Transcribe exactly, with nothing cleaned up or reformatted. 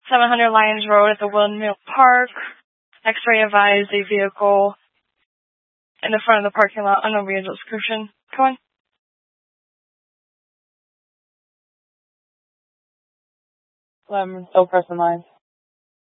seven hundred Lions Road at the Windmill Park. X-ray advised a vehicle in the front of the parking lot. Unknown vehicle description. Come on. I'm still pressing lines.